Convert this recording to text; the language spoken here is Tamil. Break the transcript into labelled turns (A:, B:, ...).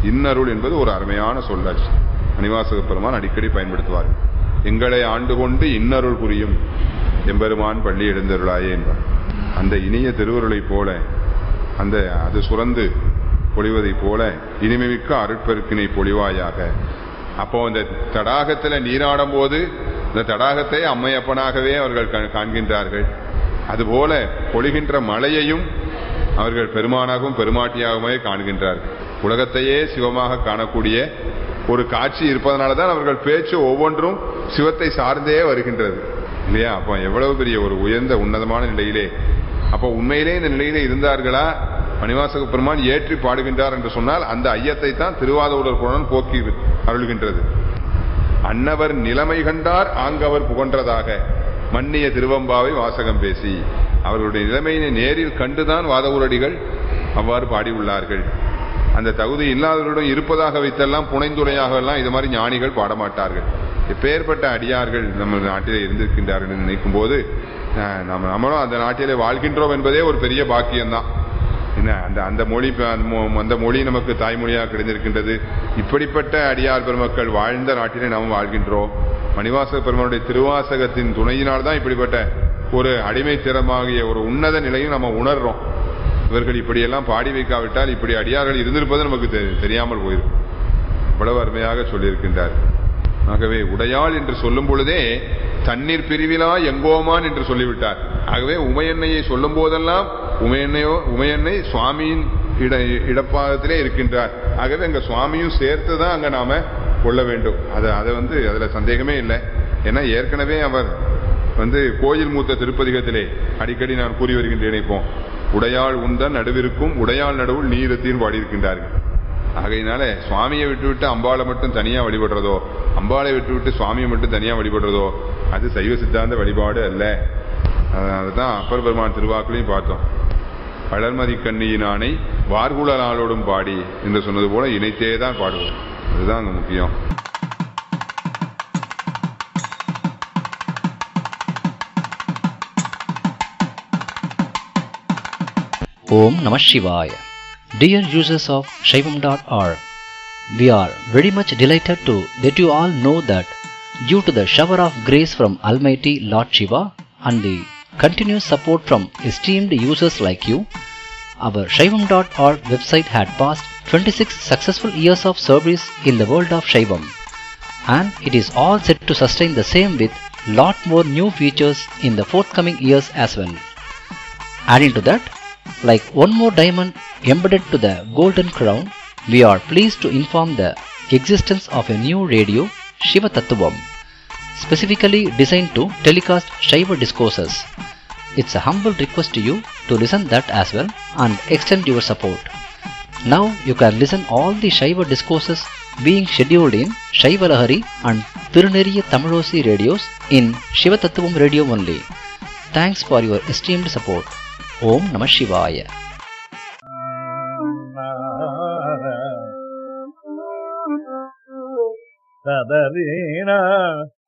A: இன்னருள் என்பது ஒரு அருமையான சொல்லாட்சி. மணிவாசக பெருமான் அடிக்கடி பயன்படுத்துவார். எங்களை ஆண்டு கொண்டு இன்னருள் புரியும் எம்பெருமான் பள்ளி எழுந்தருளாயே என்பார். அந்த இனிய திருவருளை போல அது சுரந்து பொழிவதை போல இனிமைமிக்க அருட்பெருக்கினை பொழிவாயாக. அப்போ இந்த தடாகத்துல நீராடும் போது இந்த தடாகத்தை அம்மையப்பனாகவே அவர்கள் காண்கின்றார்கள். அதுபோல பொழிகின்ற மலையையும் அவர்கள் பெருமானாகவும் பெருமாட்டியாகவே காண்கின்றார்கள். உலகத்தையே சிவமாக காணக்கூடிய ஒரு காட்சி இருப்பதனாலதான் அவர்கள் பேச்சு ஒவ்வொன்றும் சிவத்தை சார்ந்தே வருகின்றது இல்லையா? அப்போ எவ்வளவு பெரிய ஒரு உயர்ந்த உன்னதமான நிலையிலே, அப்போ உண்மையிலே இந்த நிலையிலே இருந்தார்களா? மணிவாசக பெருமான் ஏற்றி பாடுகின்றார் என்று சொன்னால் அந்த ஐயத்தை தான் திருவாதூரர் புராணம் போக்கி அருள்கின்றது. அன்னவர் நிலைமை கண்டார் ஆங்கவர் புகன்றதாக மன்னிய திருவம்பாவை வாசகம் பேசி, அவர்களுடைய நிலைமையினை நேரில் கண்டுதான் வாதவூரடிகள் அவ்வாறு பாடியுள்ளார்கள். அந்த தகுதி இல்லாதவர்களுடன் இருப்பதாக வைத்தெல்லாம் புனைந்துரையாக எல்லாம் இது மாதிரி ஞானிகள் பாடமாட்டார்கள். எப்பேற்பட்ட அடியார்கள் நம்ம நாட்டிலே இருந்திருக்கின்றார்கள் என்று நினைக்கும் போது நம்மளும் அந்த நாட்டிலே வாழ்கின்றோம் என்பதே ஒரு பெரிய பாக்கியம்தான். என்ன அந்த மொழி நமக்கு தாய்மொழியாக கிடைந்திருக்கின்றது. இப்படிப்பட்ட அடியார் பெருமக்கள் வாழ்ந்த நாட்டிலே நாம் வாழ்கின்றோம். மணிவாசக பெருமானுடைய திருவாசகத்தின் துணையினால் தான் இப்படிப்பட்ட ஒரு அடிமைத்திறமாகிய ஒரு உன்னத நிலையும் நம்ம உணர்றோம். இவர்கள் இப்படியெல்லாம் பாடி வைக்காவிட்டால் இப்படி அடியார்கள் இருந்திருப்பது நமக்கு தெரியாமல் போயிருக்கும். இவ்வளவு அருமையாக சொல்லியிருக்கின்றார். ஆகவே உடையாள் என்று சொல்லும் பொழுதே தண்ணீர் பிரிவிலா எங்கோமான் என்று சொல்லிவிட்டார். ஆகவே உமையன்னையை சொல்லும் போதெல்லாம் உமையன்னை சுவாமியின் இடப்பாகத்திலே இருக்கின்றார். ஆகவே அங்க சுவாமியும் சேர்த்துதான் அங்க நாம கொள்ள வேண்டும். அதுல சந்தேகமே இல்லை. ஏன்னா ஏற்கனவே அவர் கோயில் மூத்த திருப்பதிகத்திலே அடிக்கடி நான் கூறி வருகின்றேன். இப்போ உடையாள் உந்தன் நடுவிற்கும் உடையாள் நடுவுள் நீரத்தின் பாடியிருக்கின்றார்கள். ஆகையினால சுவாமியை விட்டுவிட்டு அம்பாளை மட்டும் தனியா வழிபடுறதோ, அம்பாளை விட்டுவிட்டு சுவாமியை மட்டும் தனியா வழிபடுறதோ அது சைவ சித்தாந்த வழிபாடு அல்ல. அதுதான் அப்பர் பெருமான் திருவாக்குலையும் பார்த்தோம். வளர்மதி கண்ணியினானை வார்குழலாளோடும் பாடி என்று சொன்னது போல இணைத்தேதான் பாடுவோம். அதுதான் அங்க முக்கியம்.
B: Om Namah Shivaya. Dear users of Shaivam.org, we are very much delighted to let you all know that due to the shower of grace from Almighty Lord Shiva and the continuous support from esteemed users like you, our Shaivam.org website had passed 26 successful years of service in the world of Shaivam, and it is all set to sustain the same with lot more new features in the forthcoming years as well. Adding to that, like one more diamond embedded to the golden crown, we are pleased to inform the existence of a new radio, Shiva Tattvam, specifically designed to telecast Shiva discourses. It's a humble request to you to listen that as well and extend your support. Now you can listen all the Shiva discourses being scheduled in Shiva Lahari and Tiruneriya Tamilosi radios in Shiva Tattvam radio only. Thanks for your esteemed support. Om Namah Shivaya.
C: Sadarina